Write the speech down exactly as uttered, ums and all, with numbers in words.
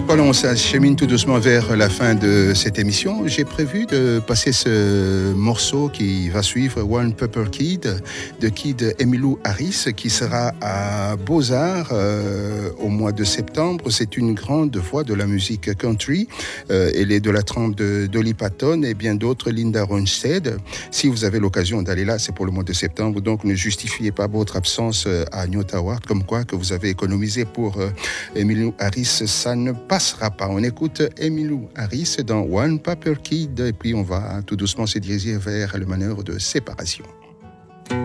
Voilà, on s'achemine tout doucement vers la fin de cette émission. J'ai prévu de passer ce morceau qui va suivre, One Pepper Kid, de Kid Emmylou Harris, qui sera à Beaux-Arts euh, au mois de septembre. C'est une grande voix de la musique country. Euh, elle est de la trempe de Dolly Parton et bien d'autres, Linda Ronstadt. Si vous avez l'occasion d'aller là, c'est pour le mois de septembre. Donc, ne justifiez pas votre absence à Newt Howard, comme quoi que vous avez économisé pour euh, Emmylou Harris. Ça ne passera pas. On écoute Emmylou Harris dans One Pepper Kid et puis on va tout doucement se diriger vers le manœuvre de séparation.